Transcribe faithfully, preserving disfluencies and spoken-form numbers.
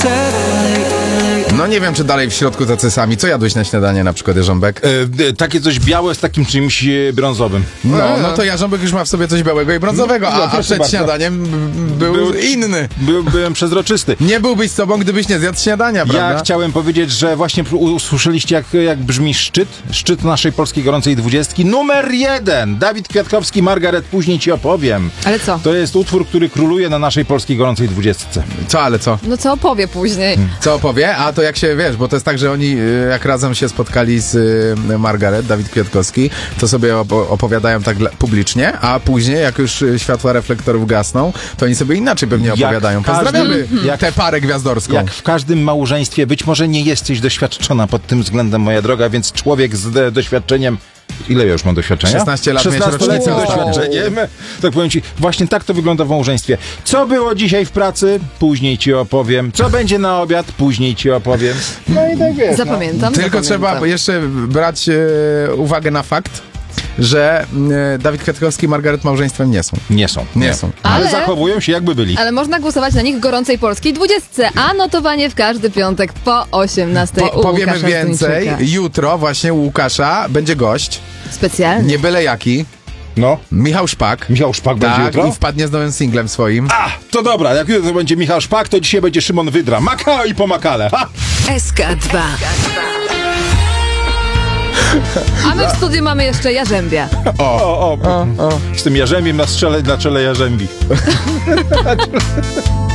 No nie wiem, czy dalej w środku tacy sami. Co jadłeś na śniadanie na przykład, Jarząbek? E, takie coś białe z takim czymś e, brązowym. No, no to Jarząbek już ma w sobie coś białego i brązowego, a, a przed bardzo. śniadaniem był, był inny. Był, byłem przezroczysty. Nie byłbyś sobą, gdybyś nie zjadł śniadania, prawda? Ja chciałem powiedzieć, że właśnie usłyszeliście, jak, jak brzmi szczyt. Szczyt naszej polskiej gorącej dwudziestki. Numer jeden! Dawid Kwiatkowski, Margaret, później ci opowiem. Ale co? To jest utwór, który króluje na naszej polskiej gorącej dwudziestce. Co, ale co? No co opowie później? Co opowie? A to jak się, wiesz, bo to jest tak, że oni y, jak razem się spotkali z y, Margaret, Dawid Kwiatkowski, to sobie op- opowiadają tak dla- publicznie, a później, jak już y, światła reflektorów gasną, to oni sobie inaczej pewnie Jak opowiadają. każdy- Pozdrawiamy jak- tę parę gwiazdorską. Jak w każdym małżeństwie, być może nie jesteś doświadczona pod tym względem, moja droga, więc człowiek z de- doświadczeniem. Ile ja już mam doświadczenia? szesnaście lat, miałeś szesnastoletnim rocznicę doświadczeniem. Tak powiem ci, właśnie tak to wygląda w małżeństwie. Co było dzisiaj w pracy? Później ci opowiem. Co będzie na obiad? Później ci opowiem. No i tak wiesz. Zapamiętam. Tylko zapamiętam. trzeba jeszcze brać e, uwagę na fakt, że e, Dawid Kwiatkowski i Margaret małżeństwem nie są. Nie są. Nie są. Ale, Ale- zachowują się jakby byli. Ale można głosować na nich w gorącej polskiej dwudziestce, a notowanie w każdy piątek po osiemnastej Po, u powiemy Łukasza więcej. Zduńczyka. Jutro właśnie u Łukasza będzie gość. Specjalnie. Nie byle jaki. No. Michał Szpak. Michał Szpak będzie Tak, jutro? i wpadnie z nowym singlem swoim. A, to dobra, jak jutro to będzie Michał Szpak, to dzisiaj będzie Szymon Wydra. Maka i pomakale. Ha! S K dwa. A my w studiu mamy jeszcze Jarzębia. O, o, o. Z tym jarzębiem na, strzele, na czele jarzębi.